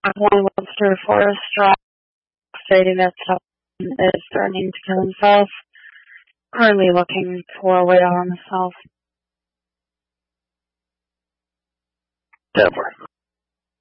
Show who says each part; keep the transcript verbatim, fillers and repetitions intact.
Speaker 1: One Webster Forest Drive, stating that someone is threatening to kill himself. Currently looking for a way to harm himself.
Speaker 2: Denver.